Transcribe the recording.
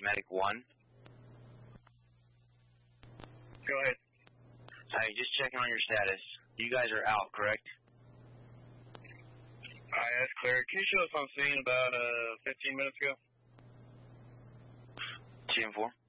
Medic 1. Go ahead. Hi, just checking on your status. You guys are out, correct? Alright, that's clear. Can you show us on scene about 15 minutes ago? 2-4.